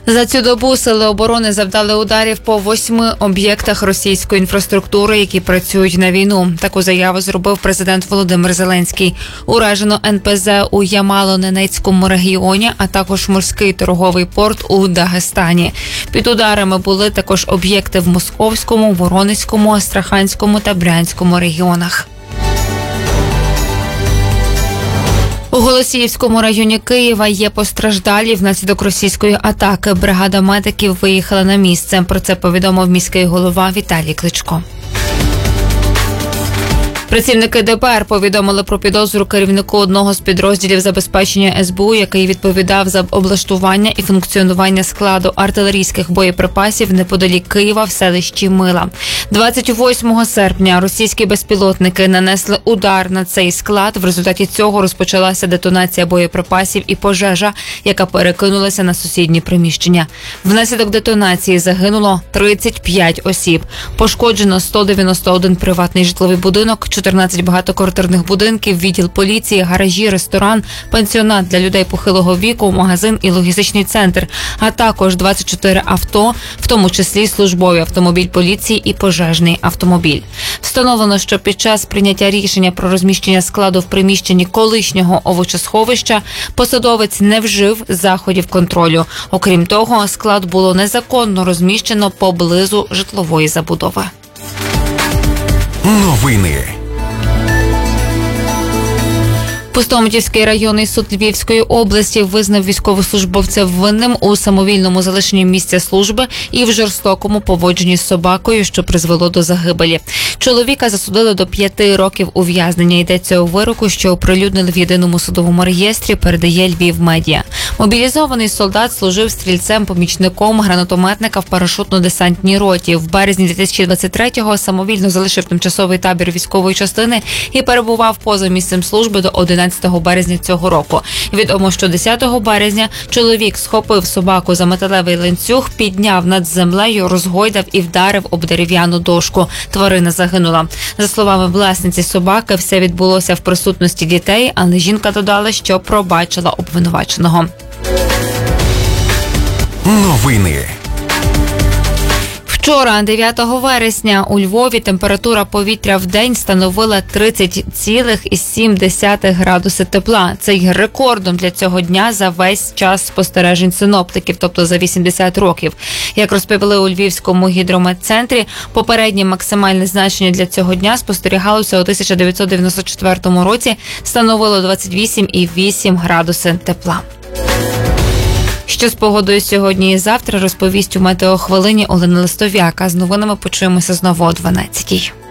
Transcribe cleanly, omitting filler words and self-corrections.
За цю добу сили оборони завдали ударів по 8 об'єктах російської інфраструктури, які працюють на війну. Таку заяву зробив президент Володимир Зеленський. Уражено НПЗ у Ямало-Ненецькому регіоні, а також морський торговий порт у Дагестані. Під ударами були також об'єкти в Московському, Воронезькому, Астраханському та Брянському регіонах. У Голосіївському районі Києва є постраждалі внаслідок російської атаки. Бригада медиків виїхала на місце. Про це повідомив міський голова Віталій Кличко. Працівники ДБР повідомили про підозру керівнику одного з підрозділів забезпечення СБУ, який відповідав за облаштування і функціонування складу артилерійських боєприпасів неподалік Києва в селищі Мила. 28 серпня російські безпілотники нанесли удар на цей склад. В результаті цього розпочалася детонація боєприпасів і пожежа, яка перекинулася на сусідні приміщення. Внаслідок детонації загинуло 35 осіб. Пошкоджено 191 приватний житловий будинок, 14 багатоквартирних будинків, відділ поліції, гаражі, ресторан, пансіонат для людей похилого віку, магазин і логістичний центр, а також 24 авто, в тому числі службовий автомобіль поліції і пожежний автомобіль. Встановлено, що під час прийняття рішення про розміщення складу в приміщенні колишнього овочесховища посадовець не вжив заходів контролю. Окрім того, склад було незаконно розміщено поблизу житлової забудови. Новини. Пустоматівський районний суд Львівської області визнав військовослужбовця винним у самовільному залишенні місця служби і в жорстокому поводженні з собакою, що призвело до загибелі. Чоловіка засудили до 5 років ув'язнення. Йдеться у вироку, що оприлюднили в єдиному судовому реєстрі, передає Львівмедіа. Мобілізований солдат служив стрільцем-помічником гранатометника в парашутно-десантній роті. В березні 2023-го самовільно залишив тимчасовий табір військової частини і перебував поза місцем служби до 11 березня цього року. Відомо, що 10 березня чоловік схопив собаку за металевий ланцюг, підняв над землею, розгойдав і вдарив об дерев'яну дошку. Тварина загинула. За словами власниці собаки, все відбулося в присутності дітей, але жінка додала, що пробачила обвинуваченого. Новини. Вчора, 9 вересня, у Львові температура повітря в день становила 30,7 градуси тепла. Це є рекордом для цього дня за весь час спостережень синоптиків, тобто за 80 років. Як розповіли у Львівському гідрометцентрі, попереднє максимальне значення для цього дня спостерігалося у 1994 році, становило 28,8 градуси тепла. Що з погодою сьогодні і завтра, розповість у метеохвилині Олена Листов'як. А з новинами почуємося знову о 12-й.